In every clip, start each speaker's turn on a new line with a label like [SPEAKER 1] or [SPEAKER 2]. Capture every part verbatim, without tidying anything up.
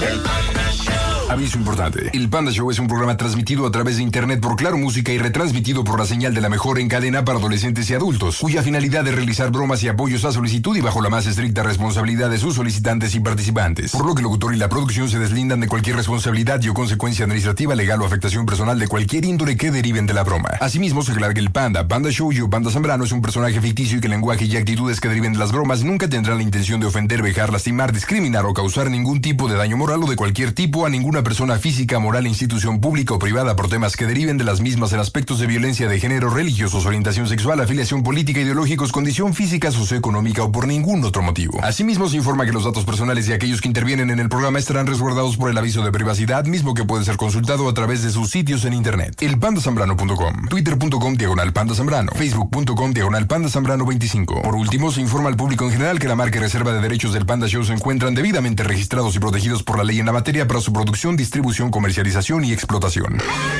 [SPEAKER 1] El Panda Show. Aviso importante. El Panda Show es un programa transmitido a través de internet por Claro Música y retransmitido por la señal de la mejor en cadena para adolescentes y adultos, cuya finalidad es realizar bromas y apoyos a solicitud y bajo la más estricta responsabilidad de sus solicitantes y participantes. Por lo que el locutor y la producción se deslindan de cualquier responsabilidad y o consecuencia administrativa, legal o afectación personal de cualquier índole que deriven de la broma. Asimismo, se aclara que el Panda, Panda Show y o Panda Zambrano es un personaje ficticio y que el lenguaje y actitudes que deriven de las bromas nunca tendrán la intención de ofender, vejar, lastimar, discriminar o causar ningún tipo de daño moral o de cualquier tipo a ninguna persona física, moral, institución pública o privada por temas que deriven de las mismas en aspectos de violencia de género, religiosos, orientación sexual, afiliación política, ideológicos, condición física, socioeconómica o por ningún otro motivo. Asimismo, se informa que los datos personales de aquellos que intervienen en el programa estarán resguardados por el aviso de privacidad, mismo que puede ser consultado a través de sus sitios en internet. El panda zambrano punto com, twitter punto com diagonal panda zambrano, facebook punto com diagonal panda zambrano veinticinco. Por último, se informa al público en general que la marca y reserva de derechos del Panda Show se encuentran debidamente registrados y protegidos por la ley en la materia para su producción, distribución, comercialización y explotación.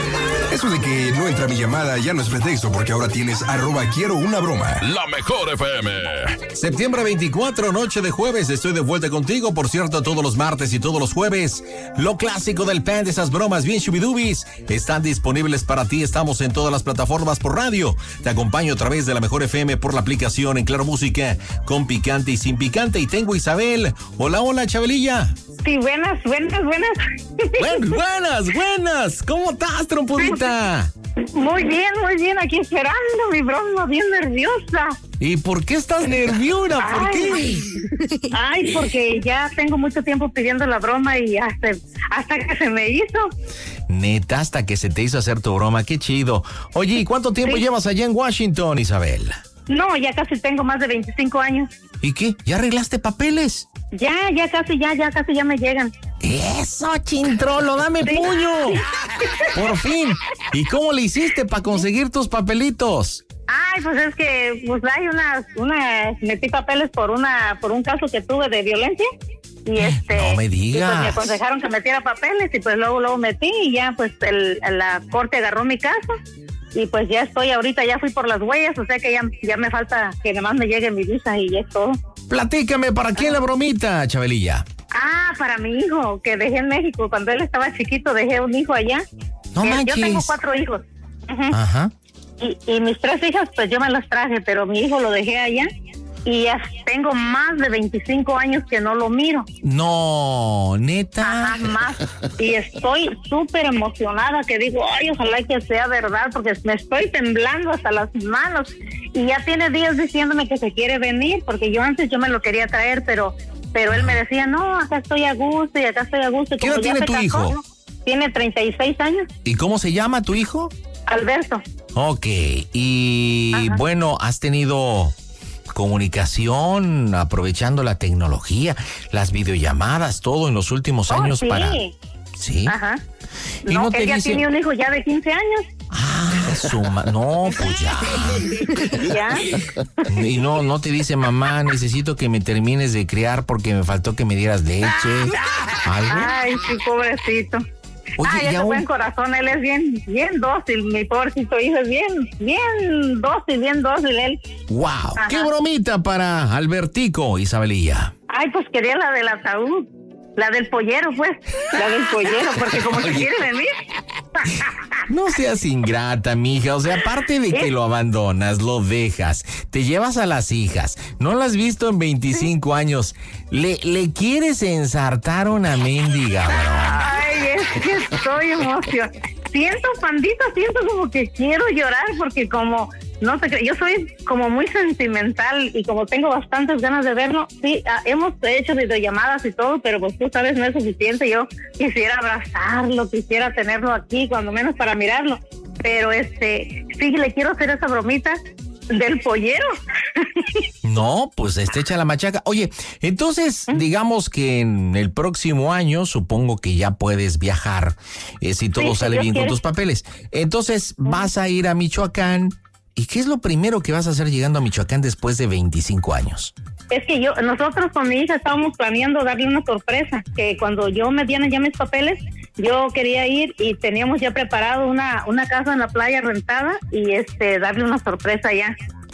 [SPEAKER 1] Eso de que no entra mi llamada ya no es pretexto, porque ahora tienes arroba quiero una broma.
[SPEAKER 2] La mejor F M.
[SPEAKER 3] Septiembre veinticuatro, noche de jueves, estoy de vuelta contigo. Por cierto, todos los martes y todos los jueves, lo clásico del Panda, esas bromas bien shubidubis, están disponibles para ti. Estamos en todas las plataformas por radio. Te acompaño a través de la mejor F M por la aplicación en Claro Música, con picante y sin picante. Y tengo a Isabel. Hola, hola, Chabelilla.
[SPEAKER 4] Sí, buenas, buenas, buenas.
[SPEAKER 3] Buen, buenas, buenas. ¿Cómo estás, trompudita?
[SPEAKER 4] Muy bien, muy bien. Aquí esperando mi broma, bien nerviosa.
[SPEAKER 3] ¿Y por qué estás nerviosa? ¿Por
[SPEAKER 4] ay, qué? Ay, porque ya tengo mucho tiempo pidiendo la broma y hasta, hasta que se me hizo.
[SPEAKER 3] Neta, hasta que se te hizo hacer tu broma. Qué chido. Oye, ¿y cuánto tiempo sí. llevas allá en Washington, Isabel?
[SPEAKER 4] No, ya casi tengo más de veinticinco años.
[SPEAKER 3] ¿Y qué? ¿Ya arreglaste papeles?
[SPEAKER 4] Ya, ya casi, ya, ya casi ya me llegan.
[SPEAKER 3] ¡Eso, chintrolo! ¡Dame sí. puño! ¡Por fin! ¿Y cómo le hiciste para conseguir tus papelitos?
[SPEAKER 4] Ay, pues es que pues hay unas, unas, metí papeles por una, por un caso que tuve de violencia. Y este,
[SPEAKER 3] no me digas.
[SPEAKER 4] Y pues me aconsejaron que metiera papeles y pues luego, luego metí y ya pues el, la corte agarró mi caso. Y pues ya estoy ahorita, ya fui por las huellas, o sea que ya, ya me falta que nada más me llegue mi visa y ya es todo.
[SPEAKER 3] Platícame, ¿para quién la bromita, Chabelilla?
[SPEAKER 4] Ah, para mi hijo, que dejé en México. Cuando él estaba chiquito, dejé un hijo allá.
[SPEAKER 3] No
[SPEAKER 4] eh,
[SPEAKER 3] manches.
[SPEAKER 4] Yo tengo cuatro hijos. Uh-huh.
[SPEAKER 3] Ajá.
[SPEAKER 4] Y, y mis tres hijas, pues yo me las traje, pero mi hijo lo dejé allá. Y ya tengo más de veinticinco años que no lo miro.
[SPEAKER 3] No, neta.
[SPEAKER 4] Ajá, más. Y estoy súper emocionada que digo, ay, ojalá que sea verdad, porque me estoy temblando hasta las manos. Y ya tiene días diciéndome que se quiere venir, porque yo antes yo me lo quería traer, pero pero él me decía, no, acá estoy a gusto y acá estoy a gusto. Y
[SPEAKER 3] ¿qué edad tiene tu casó, hijo?
[SPEAKER 4] ¿no? Tiene treinta y seis años.
[SPEAKER 3] ¿Y cómo se llama tu hijo?
[SPEAKER 4] Alberto.
[SPEAKER 3] Ok, y Ajá. bueno, has tenido comunicación aprovechando la tecnología, las videollamadas, todo en los últimos
[SPEAKER 4] oh,
[SPEAKER 3] años
[SPEAKER 4] sí.
[SPEAKER 3] para... Sí.
[SPEAKER 4] Ajá.
[SPEAKER 3] ¿Y
[SPEAKER 4] no,
[SPEAKER 3] no
[SPEAKER 4] que
[SPEAKER 3] te
[SPEAKER 4] él ya
[SPEAKER 3] dice...
[SPEAKER 4] tiene un hijo ya de quince años.
[SPEAKER 3] Ah, suma... no, pues ya.
[SPEAKER 4] ¿Ya?
[SPEAKER 3] Y no, no te dice, mamá, necesito que me termines de criar porque me faltó que me dieras leche. ¿Algo?
[SPEAKER 4] Ay, sí, pobrecito.
[SPEAKER 3] Oye,
[SPEAKER 4] ah, ese
[SPEAKER 3] un...
[SPEAKER 4] buen corazón, él es bien, bien dócil, mi pobrecito hijo es bien, bien dócil, bien dócil él.
[SPEAKER 3] Wow, Ajá. Qué bromita para Albertico, Isabelilla.
[SPEAKER 4] Ay, pues quería la del ataúd, la del pollero, pues, la del pollero, porque como se quiere venir.
[SPEAKER 3] No seas ingrata, mija, o sea, aparte de que lo abandonas, lo dejas, te llevas a las hijas, no las has visto en veinticinco años, le, le quieres ensartar una mendiga, broma.
[SPEAKER 4] Ay, es que estoy emocionada. Siento, pandita, siento como que quiero llorar porque como, no sé, yo soy como muy sentimental y como tengo bastantes ganas de verlo, sí, hemos hecho videollamadas y todo, pero pues tú sabes, no es suficiente. Yo quisiera abrazarlo, quisiera tenerlo aquí, cuando menos para mirarlo, pero este, sí le quiero hacer esa bromita del pollero.
[SPEAKER 3] No, pues este echa la machaca. Oye, entonces, ¿Mm? digamos que en el próximo año, supongo que ya puedes viajar, eh, si todo sí, sale bien quiere. con tus papeles. Entonces, ¿Mm? vas a ir a Michoacán. ¿Y qué es lo primero que vas a hacer llegando a Michoacán después de veinticinco años?
[SPEAKER 4] Es que yo, nosotros con mi hija estábamos planeando darle una sorpresa, que cuando yo me dieran ya mis papeles, yo quería ir y teníamos ya preparado una, una casa en la playa rentada y este darle una sorpresa allá.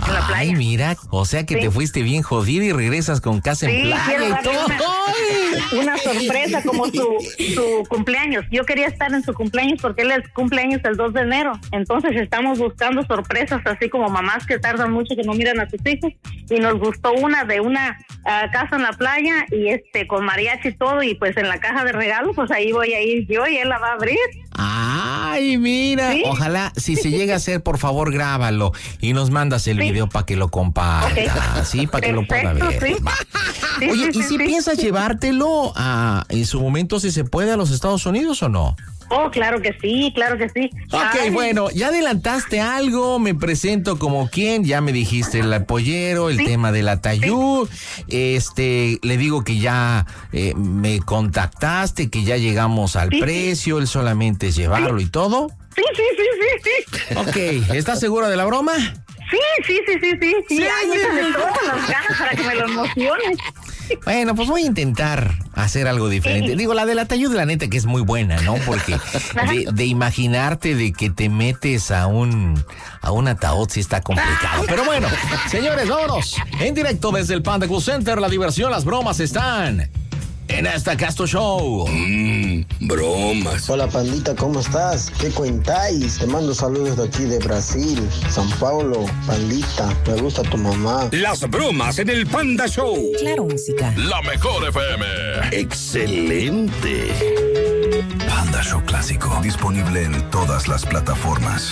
[SPEAKER 4] en la playa.
[SPEAKER 3] Ay, mira, o sea que sí. Te fuiste bien jodida y regresas con casa
[SPEAKER 4] sí,
[SPEAKER 3] en playa y todo.
[SPEAKER 4] Una, una sorpresa como su, su cumpleaños. Yo quería estar en su cumpleaños porque él es cumpleaños el dos de enero. Entonces estamos buscando sorpresas así como mamás que tardan mucho que no miran a sus hijos. Y nos gustó una de una uh, casa en la playa y este con mariachi y todo. Y pues en la caja de regalos, pues ahí voy a ir yo y él la va a abrir.
[SPEAKER 3] Ay, mira, ¿sí? Ojalá, si se llega a hacer, por favor, grábalo y nos mandas el sí. video para que lo compartas, okay. ¿sí? Para que lo pueda ver. Sí. Sí, Oye, sí, ¿y sí, si sí. piensas llevártelo a, en su momento, si se puede, a los Estados Unidos o no?
[SPEAKER 4] Oh, claro que sí, claro que sí.
[SPEAKER 3] Ok, Ay. bueno, ya adelantaste algo, me presento como quien, ya me dijiste el pollero, el sí. tema del atayud, sí. este, le digo que ya eh, me contactaste, que ya llegamos al sí. precio, él solamente es llevarlo sí. y todo.
[SPEAKER 4] Sí, sí, sí, sí, sí.
[SPEAKER 3] Ok, ¿estás segura de la broma?
[SPEAKER 4] Sí, sí, sí, sí, sí, sí, ay, échale todas las ganas para que me lo emociones.
[SPEAKER 3] Bueno, pues voy a intentar hacer algo diferente. Sí. Digo, la del atayud, la neta, que es muy buena, ¿no? Porque de, de imaginarte de que te metes a un a un ataúd sí está complicado. Pero bueno, señores, vámonos. En directo desde el Panda Cool Center, la diversión, las bromas están en esta Casto Show.
[SPEAKER 2] Mmm, bromas.
[SPEAKER 5] Hola, pandita, ¿cómo estás? ¿Qué cuentáis? Te mando saludos de aquí de Brasil, San Paulo, pandita. Me gusta tu mamá.
[SPEAKER 2] Las bromas en el Panda Show.
[SPEAKER 6] Claro, música.
[SPEAKER 2] La mejor F M. Excelente.
[SPEAKER 7] Panda Show Clásico. Disponible en todas las plataformas.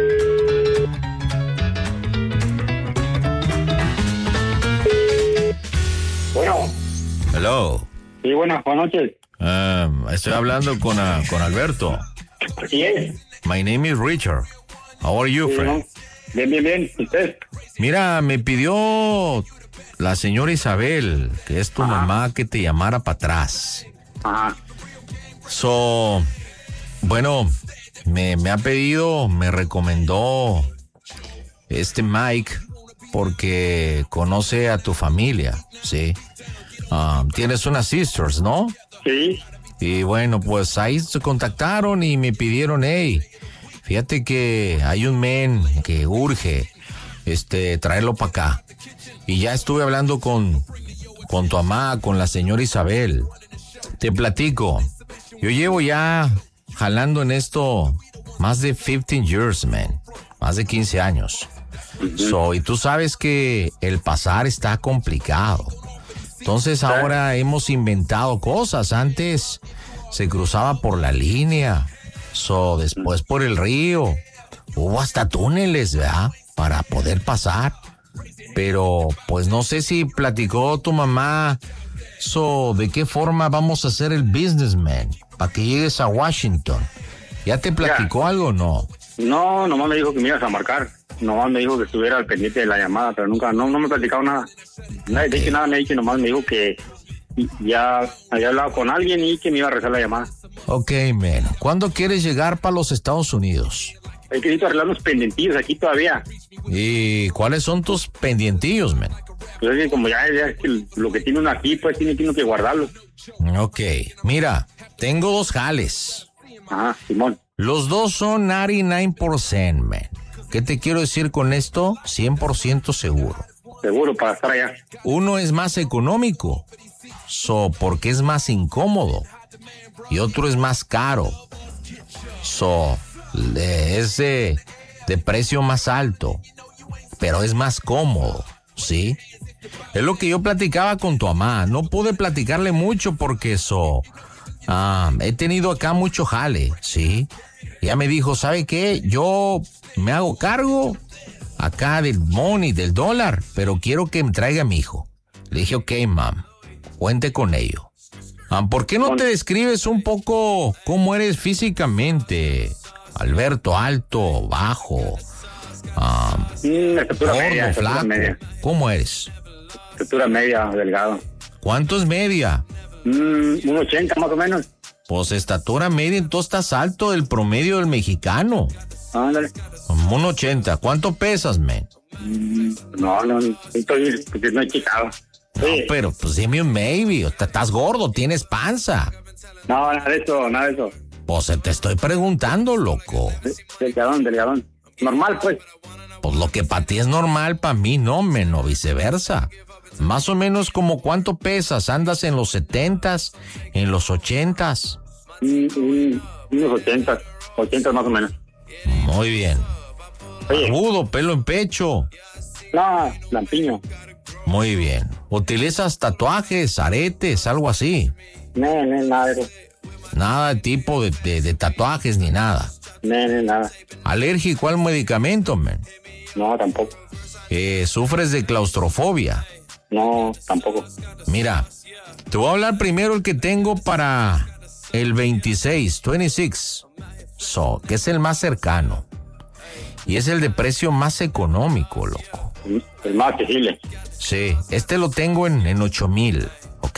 [SPEAKER 8] Bueno.
[SPEAKER 3] Hello.
[SPEAKER 8] Sí, buenas, buenas noches.
[SPEAKER 3] Um, estoy hablando con, uh, con Alberto.
[SPEAKER 8] ¿Sí es?
[SPEAKER 3] My name is Richard. How are you, sí, friend?
[SPEAKER 8] ¿No? Bien, bien, bien. ¿Usted?
[SPEAKER 3] Mira, me pidió la señora Isabel, que es tu Ajá. mamá, que te llamara para atrás.
[SPEAKER 8] Ajá.
[SPEAKER 3] So, bueno, me, me ha pedido, me recomendó este Mike, porque conoce a tu familia, ¿sí? Um, tienes unas sisters, ¿no?
[SPEAKER 8] Sí.
[SPEAKER 3] Y bueno, pues ahí se contactaron y me pidieron, hey, fíjate que hay un men que urge este, traerlo para acá. Y ya estuve hablando con, con tu mamá, con la señora Isabel. Te platico, yo llevo ya jalando en esto más de quince years, man. Más de quince años. Uh-huh. So, y tú sabes que el pasar está complicado. Entonces ahora hemos inventado cosas. Antes se cruzaba por la línea, so, después por el río. Hubo hasta túneles, ¿verdad? Para poder pasar. Pero pues no sé si platicó tu mamá, so, de qué forma vamos a hacer el businessman para que llegues a Washington. ¿Ya te platicó ya. algo o no?
[SPEAKER 8] No, nomás me dijo que me ibas a marcar. Nomás me dijo que estuviera al pendiente de la llamada, pero nunca, no, no me ha platicado nada. Okay. De hecho, nada me ha dicho, nomás me dijo que ya había hablado con alguien y que me iba a rezar la llamada.
[SPEAKER 3] Ok, man. ¿Cuándo quieres llegar para los Estados Unidos?
[SPEAKER 8] Hay que necesito arreglar unos pendientillos aquí todavía.
[SPEAKER 3] ¿Y cuáles son tus pendientillos, man?
[SPEAKER 8] Pues es que como ya, ya es que lo que tiene uno aquí, pues tiene, tiene que guardarlo.
[SPEAKER 3] Ok, mira, tengo dos jales.
[SPEAKER 8] Ajá, Simón.
[SPEAKER 3] Los dos son noventa y nueve por ciento, man. ¿Qué te quiero decir con esto? cien por ciento seguro.
[SPEAKER 8] Seguro para estar allá.
[SPEAKER 3] Uno es más económico, so, porque es más incómodo. Y otro es más caro, so, es de, de precio más alto, pero es más cómodo, ¿sí? Es lo que yo platicaba con tu mamá. No pude platicarle mucho porque so, ah, he tenido acá mucho jale, ¿sí? Ella me dijo, ¿sabe qué? Yo me hago cargo acá del money, del dólar, pero quiero que me traiga a mi hijo. Le dije, ok, mam, cuente con ello. Um, ¿Por qué no te describes un poco cómo eres físicamente, Alberto? Alto, bajo, um,
[SPEAKER 8] mm, estatura
[SPEAKER 3] gordo,
[SPEAKER 8] media,
[SPEAKER 3] flaco.
[SPEAKER 8] Media.
[SPEAKER 3] ¿Cómo eres?
[SPEAKER 8] Estatura media, delgado.
[SPEAKER 3] ¿Cuánto es media?
[SPEAKER 8] Mm, un ochenta más o menos.
[SPEAKER 3] Pues estatura media, entonces estás alto del promedio del mexicano.
[SPEAKER 8] Ándale.
[SPEAKER 3] Un ochenta. ¿Cuánto pesas, men?
[SPEAKER 8] Mm, no, no, estoy, no he checado.
[SPEAKER 3] No, sí. Pero pues dime un maybe. Estás gordo, tienes panza.
[SPEAKER 8] No, nada de eso, nada de eso.
[SPEAKER 3] Pues te estoy preguntando, loco.
[SPEAKER 8] Delgadón, delgadón. normal, pues.
[SPEAKER 3] Pues lo que para ti es normal, para mí no, men, o viceversa. Más o menos como cuánto pesas, ¿andas en los setentas, en los ochentas?
[SPEAKER 8] Mm, mm, unos ochentas, ochentas más o menos.
[SPEAKER 3] Muy bien.
[SPEAKER 8] Oye.
[SPEAKER 3] Agudo, pelo en pecho.
[SPEAKER 8] No, lampiño.
[SPEAKER 3] Muy bien. ¿Utilizas tatuajes, aretes, algo así?
[SPEAKER 8] No, no, nada de eso.
[SPEAKER 3] Nada de tipo de, de, de tatuajes ni nada.
[SPEAKER 8] No, no, nada.
[SPEAKER 3] ¿Alérgico al medicamento, men?
[SPEAKER 8] No, tampoco.
[SPEAKER 3] Eh, ¿Sufres de claustrofobia?
[SPEAKER 8] No, tampoco.
[SPEAKER 3] Mira, te voy a hablar primero el que tengo para el veintiséis, veintiséis, so, que es el más cercano. Y es el de precio más económico, loco.
[SPEAKER 8] El más accesible.
[SPEAKER 3] Sí, este lo tengo en, en ocho mil, ¿ok?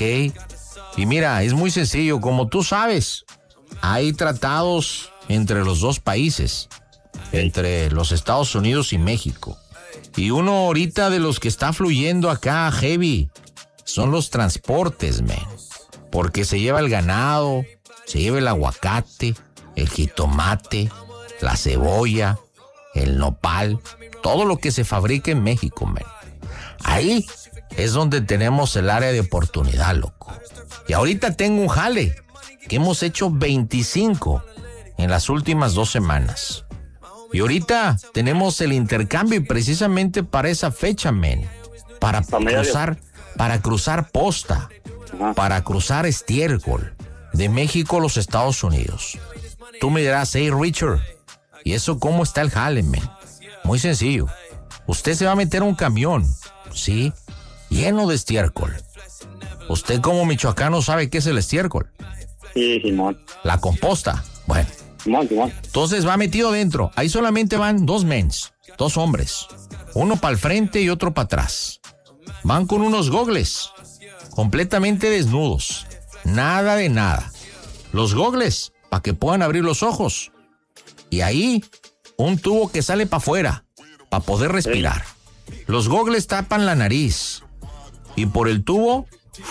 [SPEAKER 3] Y mira, es muy sencillo, como tú sabes, hay tratados entre los dos países, entre los Estados Unidos y México. Y uno ahorita de los que está fluyendo acá, heavy, son los transportes, man. Porque se lleva el ganado, se lleva el aguacate, el jitomate, la cebolla, el nopal, todo lo que se fabrica en México, man. Ahí es donde tenemos el área de oportunidad, loco. Y ahorita tengo un jale, que hemos hecho veinticinco en las últimas dos semanas. Y ahorita tenemos el intercambio y precisamente para esa fecha, men, para cruzar, para cruzar posta, para cruzar estiércol de México a los Estados Unidos. Tú me dirás, hey Richard, ¿y eso cómo está el jale, men? Muy sencillo. Usted se va a meter a un camión, ¿sí? Lleno de estiércol. ¿Usted como michoacano sabe qué es el estiércol?
[SPEAKER 8] Sí, Simón.
[SPEAKER 3] La composta. Bueno.
[SPEAKER 8] Simón, Simón.
[SPEAKER 3] Entonces va metido dentro. Ahí solamente van dos mens, dos hombres. Uno para el frente y otro para atrás. Van con unos gogles, completamente desnudos. Nada de nada. Los gogles, para que puedan abrir los ojos. Y ahí, un tubo que sale para afuera, para poder respirar. Los gogles tapan la nariz. Y por el tubo...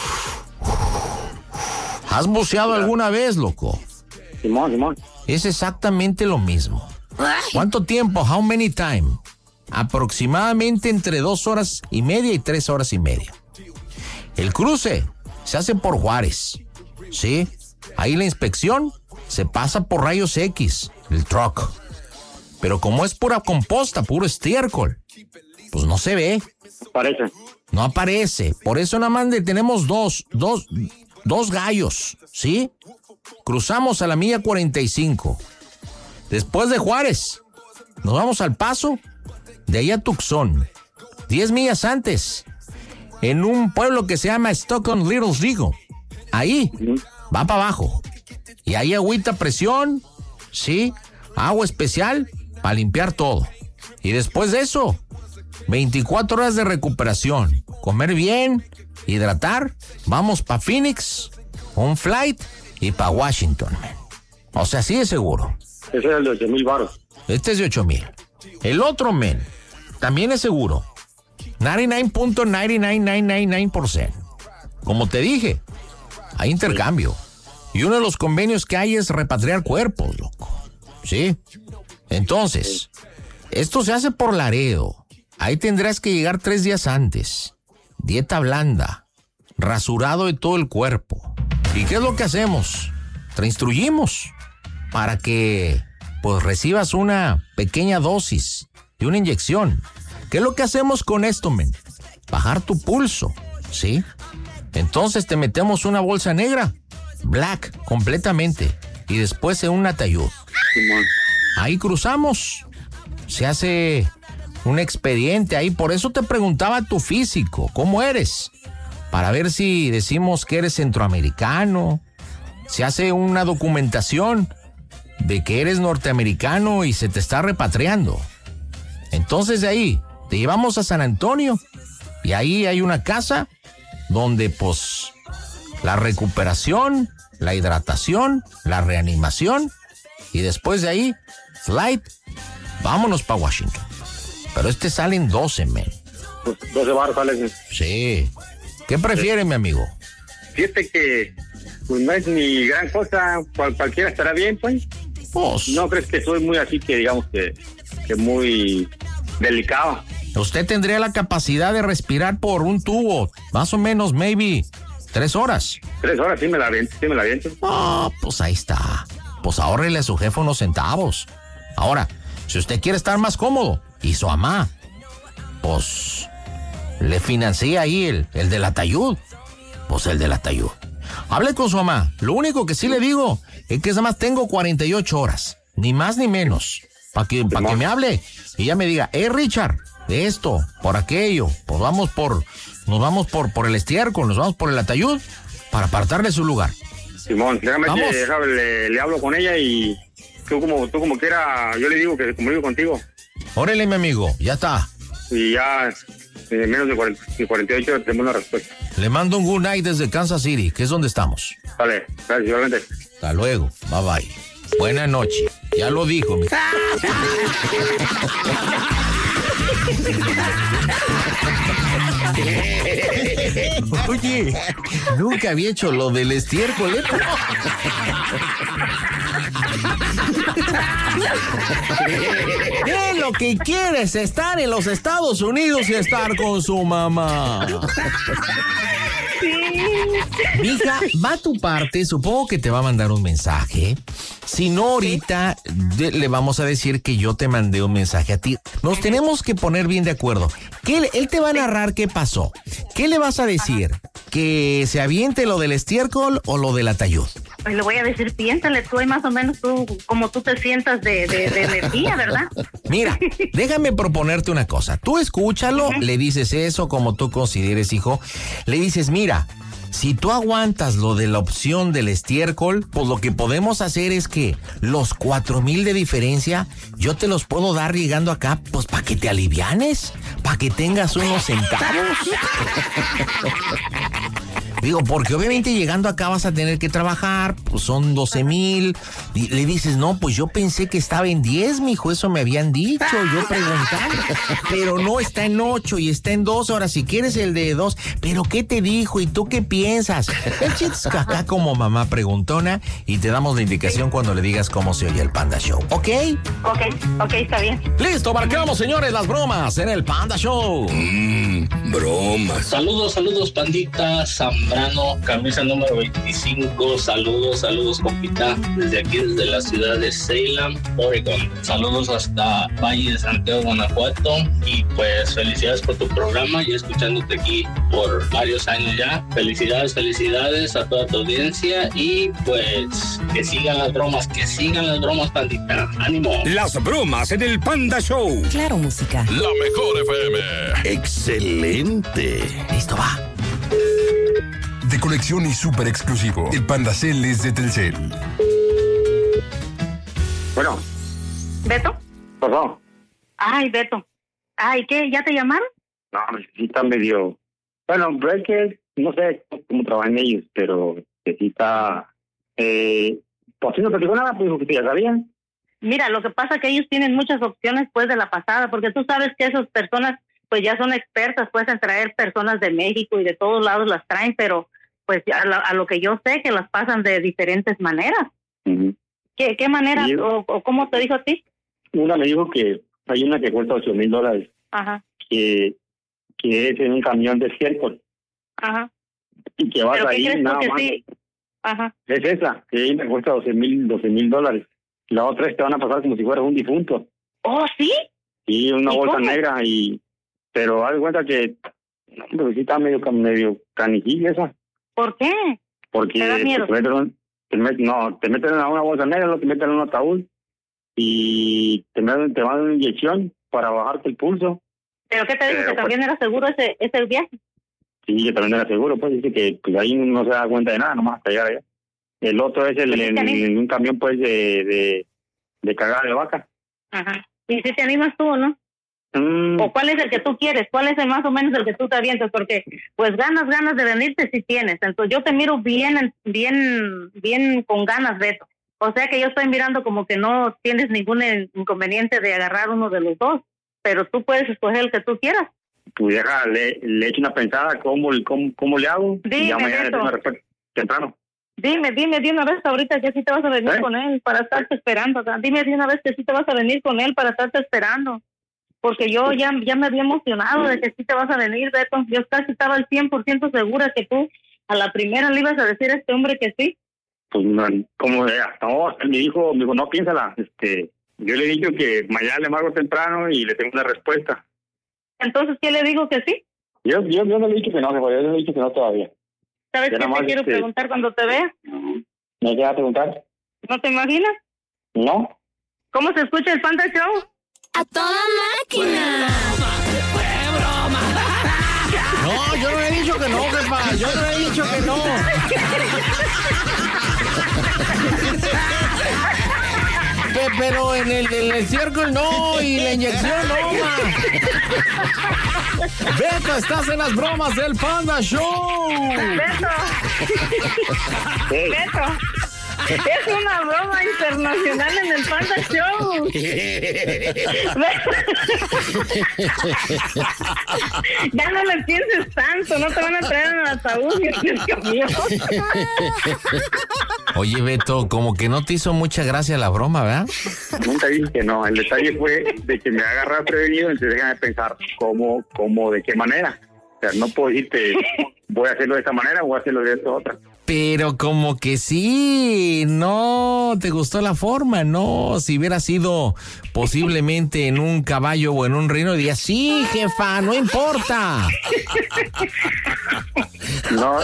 [SPEAKER 3] ¿Has buceado alguna vez, loco?
[SPEAKER 8] Simón, Simón.
[SPEAKER 3] Es exactamente lo mismo. ¿Cuánto tiempo? How many time? Aproximadamente entre dos horas y media y tres horas y media. El cruce se hace por Juárez, ¿sí? Ahí la inspección se pasa por rayos X, el truck. Pero como es pura composta, puro estiércol, pues no se ve.
[SPEAKER 8] Aparece.
[SPEAKER 3] No aparece. Por eso nada más tenemos dos, dos, dos gallos, ¿sí? Cruzamos a la milla cuarenta y cinco. Después de Juárez, nos vamos al Paso, de ahí a Tucson. Diez millas antes, en un pueblo que se llama Stockton Little Eagle. Ahí, va para abajo. Y ahí agüita a presión, ¿sí? Agua especial para limpiar todo. Y después de eso, veinticuatro horas de recuperación. Comer bien, hidratar. Vamos para Phoenix, un flight y para Washington, man. O sea, sí es seguro.
[SPEAKER 8] Ese es el de ocho mil baros.
[SPEAKER 3] Este es de ocho mil. El otro, men, también es seguro. noventa y nueve punto nueve nueve nueve nueve nueve por ciento. Como te dije, hay intercambio. Y uno de los convenios que hay es repatriar cuerpos, loco. ¿Sí? Entonces, esto se hace por Laredo. Ahí tendrás que llegar tres días antes. Dieta blanda. Rasurado de todo el cuerpo. ¿Y qué es lo que hacemos? Te instruimos para que pues recibas una pequeña dosis de una inyección. ¿Qué es lo que hacemos con esto, men? Bajar tu pulso, ¿sí? Entonces te metemos una bolsa negra, black, completamente, y después en un ataúd. Ahí cruzamos. Se hace un expediente ahí. Por eso te preguntaba tu físico, ¿cómo eres? Para ver si decimos que eres centroamericano. Se hace una documentación de que eres norteamericano y se te está repatriando. Entonces de ahí te llevamos a San Antonio y ahí hay una casa donde pues la recuperación, la hidratación, la reanimación y después de ahí flight, vámonos para Washington. Pero este sale en doce, men.
[SPEAKER 8] doce baros sale.
[SPEAKER 3] Sí. ¿Qué prefiere, mi amigo?
[SPEAKER 8] Fíjate que pues no es ni gran cosa, cual, cualquiera estará bien, pues.
[SPEAKER 3] Pues.
[SPEAKER 8] No crees que soy muy así que digamos que que es muy delicado.
[SPEAKER 3] Usted tendría la capacidad de respirar por un tubo, más o menos, maybe, tres horas.
[SPEAKER 8] Tres horas, sí me la aviento, sí me la aviento.
[SPEAKER 3] Ah, pues ahí está. Pues ahórrele a su jefe unos centavos. Ahora, si usted quiere estar más cómodo, y su mamá, pues le financia ahí el, el del atayud. Pues el del atayud. Hable con su mamá. Lo único que sí le digo es que nada más tengo cuarenta y ocho horas. Ni más ni menos. Para que, pa que me hable y ya me diga, hey Richard, de esto, por aquello, pues vamos por, nos vamos por, por el estiércol, nos vamos por el atayud para apartarle su lugar.
[SPEAKER 8] Simón, déjame que déjame, le, le hablo con ella y tú como, tú como quiera, yo le digo que se comunique contigo.
[SPEAKER 3] Órale, mi amigo, ya está.
[SPEAKER 8] Y ya en menos de cuarenta, cuarenta y ocho tenemos una respuesta.
[SPEAKER 3] Le mando un good night desde Kansas City, que es donde estamos.
[SPEAKER 8] Vale, gracias, igualmente.
[SPEAKER 3] Hasta luego, bye bye. Buenas noches. Ya lo dijo, mi... Oye, nunca había hecho lo del estiércol, ¿eh? ¿Qué lo que quieres? Estar en los Estados Unidos y estar con su mamá. Mija, va a tu parte, supongo que te va a mandar un mensaje. Si no, ahorita de, le vamos a decir que yo te mandé un mensaje a ti. Nos tenemos que poner bien de acuerdo. ¿Qué, él te va a narrar qué pasó. ¿Qué le vas a decir? ¿Que se aviente lo del estiércol o lo del atayud?
[SPEAKER 4] Pues le voy a decir, piénsale tú y más o menos tú, como tú te sientas de, de, de energía, ¿verdad?
[SPEAKER 3] Mira, déjame proponerte una cosa. Tú escúchalo, uh-huh. Le dices eso como tú consideres, hijo. Le dices, mira, si tú aguantas lo de la opción del estiércol, pues lo que podemos hacer es que los cuatro mil de diferencia, yo te los puedo dar llegando acá, pues para que te alivianes, para que tengas unos centavos. Digo, porque obviamente llegando acá vas a tener que trabajar, pues son doce mil. Y le dices, no, pues yo pensé que estaba en diez, mijo, eso me habían dicho, yo preguntando. Pero no, está en ocho y está en dos. Ahora, si quieres el de dos, ¿pero qué te dijo? ¿Y tú qué piensas? El chiste es que acá como mamá preguntona y te damos la indicación cuando le digas cómo se oye el Panda Show, ¿ok?
[SPEAKER 4] Ok, ok, está bien.
[SPEAKER 3] Listo, marcamos, señores, las bromas en el Panda Show.
[SPEAKER 2] Mmm, bromas.
[SPEAKER 6] Saludos, saludos, pandita, Zambrano, camisa número veinticinco. Saludos, saludos, compita, desde aquí, desde la ciudad de Salem, Oregon. Saludos hasta Valle de Santiago, Guanajuato. Y pues felicidades por tu programa, y escuchándote aquí por varios años ya. Felicidades, felicidades a toda tu audiencia. Y pues que sigan las bromas, que sigan las bromas, pandita. ¡Ánimo!
[SPEAKER 2] Las bromas en el Panda Show.
[SPEAKER 9] Claro, música.
[SPEAKER 2] La mejor F M. Excelente.
[SPEAKER 3] Listo, va.
[SPEAKER 1] De colección y súper exclusivo. El Panda Cel es de Telcel.
[SPEAKER 8] Bueno.
[SPEAKER 4] ¿Beto?
[SPEAKER 8] Perdón.
[SPEAKER 4] Ay, Beto. Ay, ¿qué? ¿Ya te llamaron?
[SPEAKER 8] No, sí está medio... Bueno, Breaker, no sé cómo trabajan ellos, pero que sí está... Eh, pues si no platicó nada, pues que ya sabían.
[SPEAKER 4] Mira, lo que pasa es que ellos tienen muchas opciones pues de la pasada, porque tú sabes que esas personas pues ya son expertas pues en traer personas de México y de todos lados las traen, pero pues a lo, a lo que yo sé que las pasan de diferentes maneras. Uh-huh. ¿Qué, qué manera sí. o, o cómo te dijo a ti?
[SPEAKER 8] Una me dijo que hay una que cuesta ocho mil dólares.
[SPEAKER 4] Ajá.
[SPEAKER 8] Que, que es en un camión de estiércol.
[SPEAKER 4] Ajá.
[SPEAKER 8] Y que vas
[SPEAKER 4] ¿Pero
[SPEAKER 8] ahí
[SPEAKER 4] qué crees
[SPEAKER 8] nada
[SPEAKER 4] tú que
[SPEAKER 8] más.
[SPEAKER 4] Sí? Ajá.
[SPEAKER 8] Es esa, que ahí me cuesta doce mil, doce mil dólares. La otra es que te van a pasar como si fueras un difunto.
[SPEAKER 4] ¿Oh, sí?
[SPEAKER 8] Sí, una
[SPEAKER 4] ¿Y
[SPEAKER 8] bolsa
[SPEAKER 4] cómo?
[SPEAKER 8] negra y... Pero haz de cuenta que... No, pero sí está medio, medio canijilla esa.
[SPEAKER 4] ¿Por qué?
[SPEAKER 8] Porque
[SPEAKER 4] ¿Te da miedo?
[SPEAKER 8] Te meten, te meten, no, te meten en una bolsa negra, luego te meten en un ataúd y te, meten, te van a dar una inyección para bajarte el pulso.
[SPEAKER 4] ¿Pero qué te dijo?
[SPEAKER 8] Pero,
[SPEAKER 4] ¿Que también
[SPEAKER 8] pues,
[SPEAKER 4] era seguro ese, ese viaje?
[SPEAKER 8] Sí, que también era seguro, pues dice que pues, ahí no se da cuenta de nada, nomás hasta llegar allá. El otro es el, en, en un camión pues de, de, de cagada de vaca.
[SPEAKER 4] Ajá. ¿Y si te animas tú o no?
[SPEAKER 8] Mm.
[SPEAKER 4] ¿O cuál es el que tú quieres? ¿Cuál es el más o menos el que tú te avientas? Porque pues ganas, ganas de venirte si tienes. Entonces yo te miro bien, bien, bien con ganas, Beto. O sea que yo estoy mirando como que no tienes ningún inconveniente de agarrar uno de los dos. Pero tú puedes escoger el que tú quieras.
[SPEAKER 8] Pues deja, le, le echo una pensada, ¿cómo, cómo, cómo le hago?
[SPEAKER 4] Dime,
[SPEAKER 8] y ya mañana
[SPEAKER 4] Beto.
[SPEAKER 8] le tengo una respuesta temprano.
[SPEAKER 4] Dime, dime de una vez ahorita que sí te vas a venir ¿Eh? con él para estarte esperando acá. Dime de una vez que sí te vas a venir con él para estarte esperando. Porque yo ya, ya me había emocionado de que sí te vas a venir, Beto. Yo casi estaba al cien por ciento segura que tú a la primera le ibas a decir a este hombre que sí.
[SPEAKER 8] Pues no, como hasta no, hasta me dijo, me dijo, no, piénsala. Este, yo le he dicho que mañana le marco temprano y le tengo una respuesta.
[SPEAKER 4] Entonces, ¿qué le digo que sí?
[SPEAKER 8] Yo, yo, yo no le he dicho que no, yo le he dicho que no todavía.
[SPEAKER 4] ¿Sabes qué te quiero este... preguntar cuando te vea?
[SPEAKER 8] ¿Me quieres preguntar?
[SPEAKER 4] ¿No te imaginas?
[SPEAKER 8] No.
[SPEAKER 4] ¿Cómo se escucha el Panda Show?
[SPEAKER 9] ¡A toda máquina!
[SPEAKER 3] ¡Fue broma! No, yo no he dicho que no, jefa. Yo no he dicho que no. Pero en el, en el estiércol no, y la inyección no, ma. Beto, estás en las bromas del Panda Show.
[SPEAKER 4] Beto. Beto. Es una broma internacional en el Panda Show. Ya no le pienses tanto, no te van a traer en el ataúd.
[SPEAKER 3] Oye, Beto, como que no te hizo mucha gracia la broma, ¿verdad?
[SPEAKER 8] Nunca dije que no. El detalle fue de que me agarra prevenido, entonces déjame pensar cómo, cómo, de qué manera. O sea, no puedo decirte, voy a hacerlo de esta manera o voy a hacerlo de esta otra.
[SPEAKER 3] Pero como que sí, no te gustó la forma, ¿no? Si hubiera sido posiblemente en un caballo o en un reino, diría, sí, jefa, no importa.
[SPEAKER 8] No.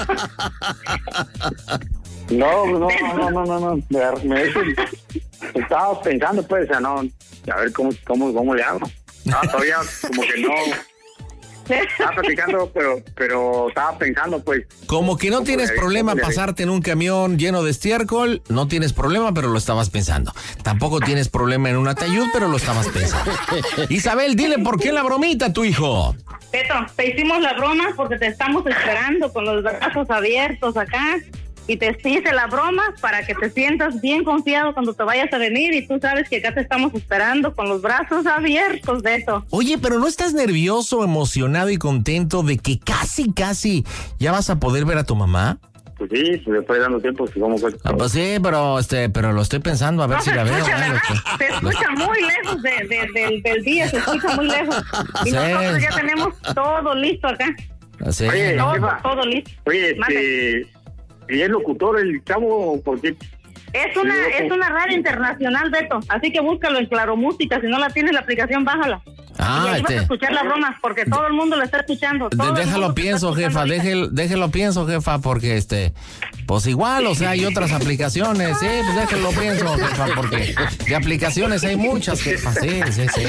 [SPEAKER 8] No, no, no, no, no, no. Me, me, estaba pensando, pues, o sea, no, a ver cómo, cómo, cómo le hago. No, todavía como que no. Estaba platicando, pero, pero estaba pensando, pues.
[SPEAKER 3] Como que no tienes problema pasarte en un camión lleno de estiércol, no tienes problema, pero lo estabas pensando. Tampoco tienes problema en un ataúd, pero lo estabas pensando. Isabel, dile por qué la bromita a tu hijo.
[SPEAKER 4] Beto, te hicimos la broma porque te estamos esperando con los brazos abiertos acá. Y te hice la broma para que te sientas bien confiado cuando te vayas a venir y tú sabes que acá te estamos esperando con los brazos abiertos, Beto.
[SPEAKER 3] Oye, pero ¿no estás nervioso, emocionado y contento de que casi, casi ya vas a poder ver a tu mamá?
[SPEAKER 8] Pues sí, pues después dando tiempo, si vamos a...
[SPEAKER 3] Ah, pues sí, pero este, pero lo estoy pensando a ver
[SPEAKER 4] no,
[SPEAKER 3] si la veo.
[SPEAKER 4] Escucha,
[SPEAKER 3] ¿no?
[SPEAKER 4] Se escucha muy lejos de, de, de, del día, se escucha muy lejos. Y sí. Nosotros ya tenemos todo listo acá.
[SPEAKER 3] Sí.
[SPEAKER 8] Oye,
[SPEAKER 4] todo,
[SPEAKER 8] jefa,
[SPEAKER 4] todo listo.
[SPEAKER 8] Oye, este... ¿Y es locutor el chavo? Porque
[SPEAKER 4] es una es una radio internacional, Beto. Así que búscalo en Claro Música. Si no la tienes, la aplicación, bájala.
[SPEAKER 3] Ah,
[SPEAKER 4] y ahí
[SPEAKER 3] este...
[SPEAKER 4] vas a escuchar las bromas, porque todo el mundo lo está escuchando.
[SPEAKER 3] De, déjalo pienso, jefa. Déjelo, déjelo pienso, jefa, porque este... Pues igual, o sea, hay otras aplicaciones. Sí, pues déjelo pienso, jefa, porque de aplicaciones hay muchas, jefa. Sí, sí, sí.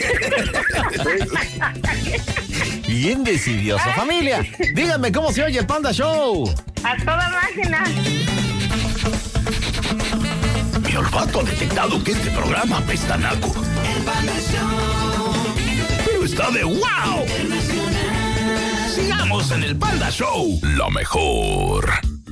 [SPEAKER 3] Bien decidioso. Familia, díganme cómo se oye el Panda Show.
[SPEAKER 4] A toda máquina.
[SPEAKER 2] Mi olfato ha detectado que este programa apesta a naco.
[SPEAKER 9] El Panda Show.
[SPEAKER 2] Pero está de wow. Sigamos en el Panda Show. Lo mejor.